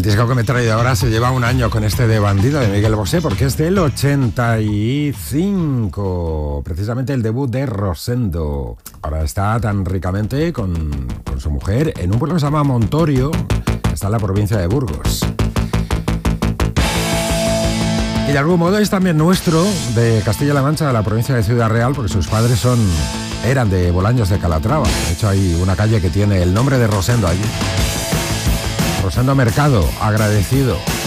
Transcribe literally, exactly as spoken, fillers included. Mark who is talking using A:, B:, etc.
A: disco que me he traído ahora se lleva un año con este de Bandido de Miguel Bosé, porque es del ochenta y cinco, precisamente el debut de Rosendo. Ahora está tan ricamente con, con su mujer en un pueblo que se llama Montorio, que está en la provincia de Burgos. Y de algún modo es también nuestro, de Castilla-La Mancha, de la provincia de Ciudad Real, porque sus padres son eran de Bolaños de Calatrava. De hecho, hay una calle que tiene el nombre de Rosendo allí. Rosendo Mercado, agradecido.